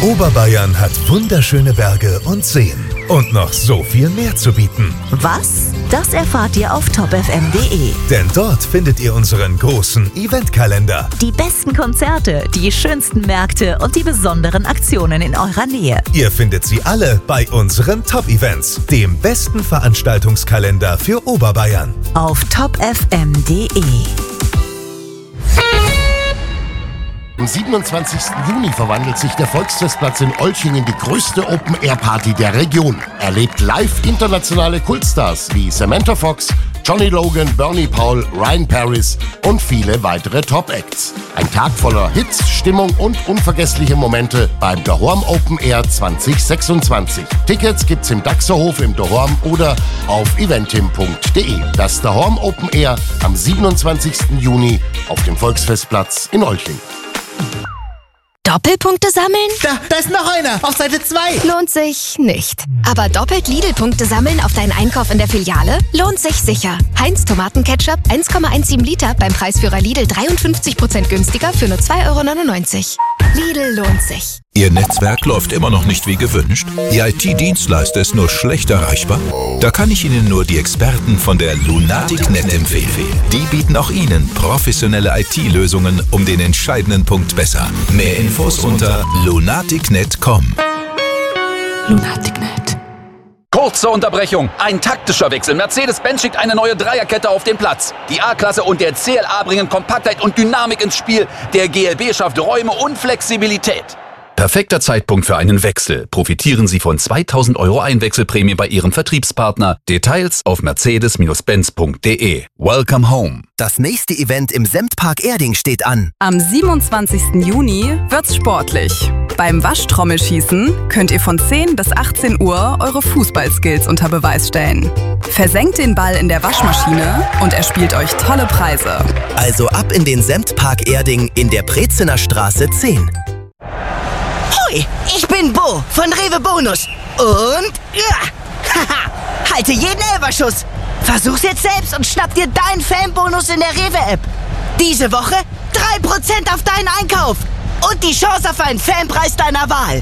Oberbayern hat wunderschöne Berge und Seen und noch so viel mehr zu bieten. Was? Das erfahrt ihr auf topfm.de. Denn dort findet ihr unseren großen Eventkalender. Die besten Konzerte, die schönsten Märkte und die besonderen Aktionen in eurer Nähe. Ihr findet sie alle bei unseren Top-Events, dem besten Veranstaltungskalender für Oberbayern. Auf topfm.de. Am 27. Juni verwandelt sich der Volksfestplatz in Olching in die größte Open-Air-Party der Region. Erlebt live internationale Kultstars wie Samantha Fox, Johnny Logan, Bernie Paul, Ryan Paris und viele weitere Top-Acts. Ein Tag voller Hits, Stimmung und unvergessliche Momente beim Dahorm Open Air 2026. Tickets gibt's im Daxerhof im Dahorm oder auf eventim.de. Das Dahorm Open Air am 27. Juni auf dem Volksfestplatz in Olching. Doppelpunkte sammeln? Da ist noch einer, auf Seite 2. Lohnt sich nicht. Aber doppelt Lidl-Punkte sammeln auf deinen Einkauf in der Filiale? Lohnt sich sicher. Heinz Tomatenketchup 1,17 Liter beim Preisführer Lidl 53% günstiger für nur 2,99 €. Lidl lohnt sich. Ihr Netzwerk läuft immer noch nicht wie gewünscht? Ihr IT-Dienstleister ist nur schlecht erreichbar? Da kann ich Ihnen nur die Experten von der Lunatic.net empfehlen. Die bieten auch Ihnen professionelle IT-Lösungen um den entscheidenden Punkt besser. Mehr Infos unter lunatic.net.com. Lunatic.net. Kurze Unterbrechung. Ein taktischer Wechsel. Mercedes-Benz schickt eine neue Dreierkette auf den Platz. Die A-Klasse und der CLA bringen Kompaktheit und Dynamik ins Spiel. Der GLB schafft Räume und Flexibilität. Perfekter Zeitpunkt für einen Wechsel. Profitieren Sie von 2.000 € Einwechselprämie bei Ihrem Vertriebspartner. Details auf mercedes-benz.de. Welcome home. Das nächste Event im Semtpark Erding steht an. Am 27. Juni wird's sportlich. Beim Waschtrommelschießen könnt ihr von 10 bis 18 Uhr eure Fußballskills unter Beweis stellen. Versenkt den Ball in der Waschmaschine und er spielt euch tolle Preise. Also ab in den Semtpark Erding in der Prezener Straße 10. Hui, ich bin Bo von Rewe Bonus. Und haha, halte jeden Elferschuss. Versuch's jetzt selbst und schnapp dir deinen Fanbonus in der Rewe-App. Diese Woche 3% auf deinen Einkauf. Und die Chance auf einen Fanpreis deiner Wahl.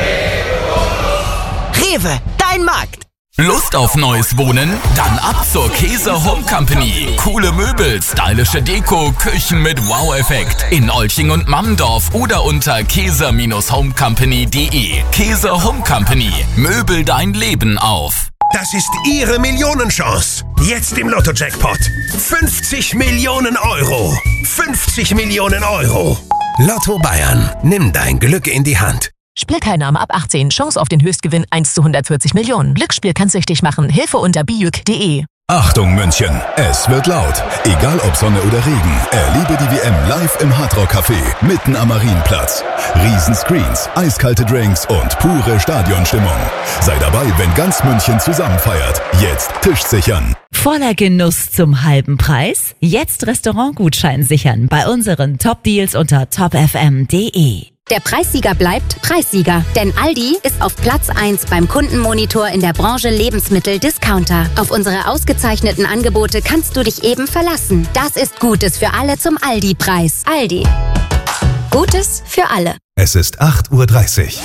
Rewe, dein Markt. Lust auf neues Wohnen? Dann ab zur Käse Home Company. Coole Möbel, stylische Deko, Küchen mit Wow-Effekt. In Olching und Mammendorf oder unter käse-homecompany.de. Käse Home Company. Möbel dein Leben auf. Das ist Ihre Millionenchance. Jetzt im Lotto-Jackpot. 50 Millionen €. 50 Millionen €. Lotto Bayern. Nimm dein Glück in die Hand. Spielteilnahme ab 18. Chance auf den Höchstgewinn 1 zu 140 Millionen. Glücksspiel kann süchtig machen. Hilfe unter bijuk.de. Achtung München, es wird laut. Egal ob Sonne oder Regen, erlebe die WM live im Hardrock Café mitten am Marienplatz. Riesenscreens, eiskalte Drinks und pure Stadionstimmung. Sei dabei, wenn ganz München zusammen feiert. Jetzt Tisch sichern. Voller Genuss zum halben Preis? Jetzt Restaurantgutschein sichern bei unseren Top-Deals unter topfm.de. Der Preissieger bleibt Preissieger, denn Aldi ist auf Platz 1 beim Kundenmonitor in der Branche Lebensmittel-Discounter. Auf unsere ausgezeichneten Angebote kannst du dich eben verlassen. Das ist Gutes für alle zum Aldi-Preis. Aldi. Gutes für alle. Es ist 8:30 Uhr.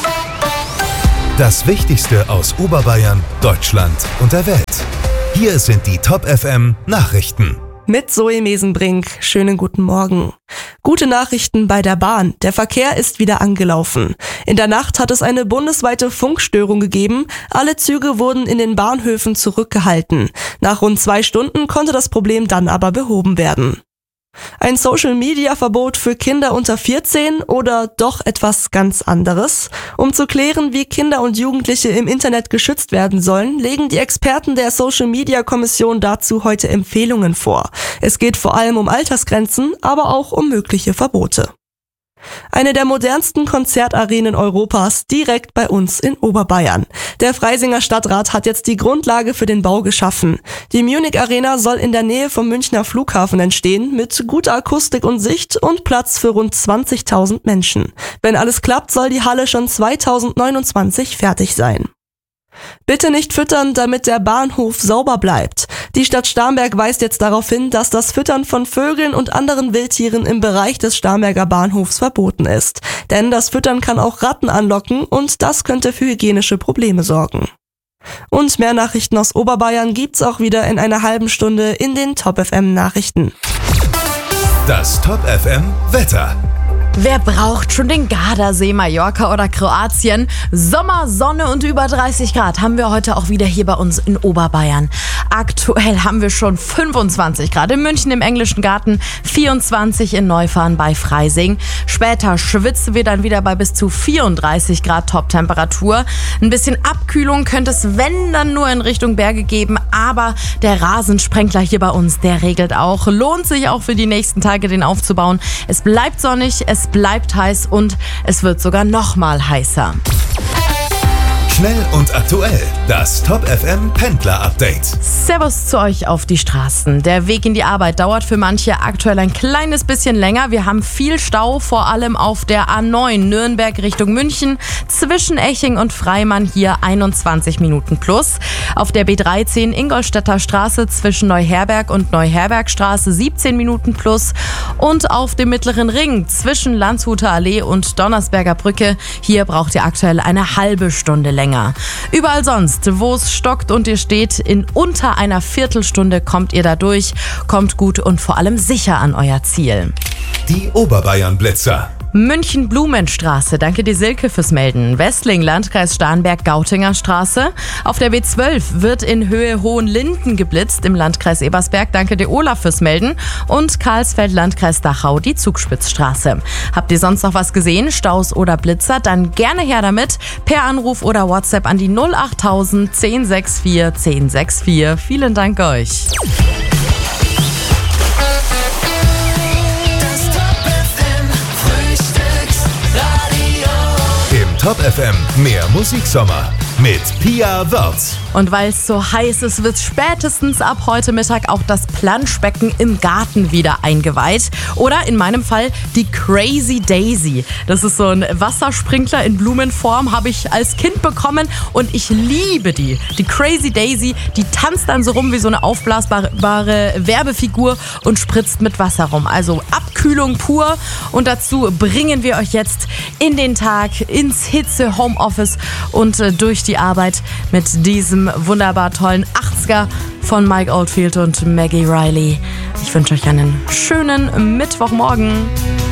Das Wichtigste aus Oberbayern, Deutschland und der Welt. Hier sind die Top FM Nachrichten. Mit Zoe Mesenbrink. Schönen guten Morgen. Gute Nachrichten bei der Bahn. Der Verkehr ist wieder angelaufen. In der Nacht hat es eine bundesweite Funkstörung gegeben. Alle Züge wurden in den Bahnhöfen zurückgehalten. Nach rund 2 Stunden konnte das Problem dann aber behoben werden. Ein Social-Media-Verbot für Kinder unter 14 oder doch etwas ganz anderes? Um zu klären, wie Kinder und Jugendliche im Internet geschützt werden sollen, legen die Experten der Social-Media-Kommission dazu heute Empfehlungen vor. Es geht vor allem um Altersgrenzen, aber auch um mögliche Verbote. Eine der modernsten Konzertarenen Europas direkt bei uns in Oberbayern. Der Freisinger Stadtrat hat jetzt die Grundlage für den Bau geschaffen. Die Munich Arena soll in der Nähe vom Münchner Flughafen entstehen, mit guter Akustik und Sicht und Platz für rund 20.000 Menschen. Wenn alles klappt, soll die Halle schon 2029 fertig sein. Bitte nicht füttern, damit der Bahnhof sauber bleibt. Die Stadt Starnberg weist jetzt darauf hin, dass das Füttern von Vögeln und anderen Wildtieren im Bereich des Starnberger Bahnhofs verboten ist. Denn das Füttern kann auch Ratten anlocken und das könnte für hygienische Probleme sorgen. Und mehr Nachrichten aus Oberbayern gibt's auch wieder in einer halben Stunde in den Top FM Nachrichten. Das Top FM Wetter. Wer braucht schon den Gardasee, Mallorca oder Kroatien? Sommer, Sonne und über 30 Grad haben wir heute auch wieder hier bei uns in Oberbayern. Aktuell haben wir schon 25 Grad in München im Englischen Garten, 24 in Neufahren bei Freising. Später schwitzen wir dann wieder bei bis zu 34 Grad Top-Temperatur. Ein bisschen Abkühlung könnte es, wenn, dann nur in Richtung Berge geben. Aber der Rasensprenkler hier bei uns, der regelt auch. Lohnt sich auch für die nächsten Tage, den aufzubauen. Es bleibt sonnig, es bleibt heiß und es wird sogar noch mal heißer. Schnell und aktuell, das Top FM Pendler Update. Servus zu euch auf die Straßen. Der Weg in die Arbeit dauert für manche aktuell ein kleines bisschen länger. Wir haben viel Stau, vor allem auf der A9 Nürnberg Richtung München. Zwischen Eching und Freimann hier 21 Minuten plus. Auf der B13 Ingolstädter Straße zwischen Neuherberg und Neuherbergstraße 17 Minuten plus. Und auf dem Mittleren Ring zwischen Landshuter Allee und Donnersberger Brücke. Hier braucht ihr aktuell eine halbe Stunde länger. Überall sonst, wo es stockt und ihr steht, in unter einer Viertelstunde kommt ihr da durch, kommt gut und vor allem sicher an euer Ziel. Die Oberbayern-Blitzer. München-Blumenstraße, danke dir Silke fürs Melden. Westling, Landkreis Starnberg, Gautinger Straße. Auf der B12 wird in Höhe Hohenlinden geblitzt im Landkreis Ebersberg, danke dir Olaf fürs Melden. Und Karlsfeld, Landkreis Dachau, die Zugspitzstraße. Habt ihr sonst noch was gesehen, Staus oder Blitzer? Dann gerne her damit, per Anruf oder WhatsApp an die 08000 1064 1064. Vielen Dank euch. Top FM, mehr Musiksommer mit Pia Wörz. Und weil es so heiß ist, wird spätestens ab heute Mittag auch das Planschbecken im Garten wieder eingeweiht. Oder in meinem Fall die Crazy Daisy. Das ist so ein Wassersprinkler in Blumenform, habe ich als Kind bekommen und ich liebe die. Die Crazy Daisy, die tanzt dann so rum wie so eine aufblasbare Werbefigur und spritzt mit Wasser rum. Also Abkühlung pur. Und dazu bringen wir euch jetzt in den Tag, ins Hitze-Homeoffice und durch die Arbeit mit diesem wunderbar tollen 80er von Mike Oldfield und Maggie Riley. Ich wünsche euch einen schönen Mittwochmorgen.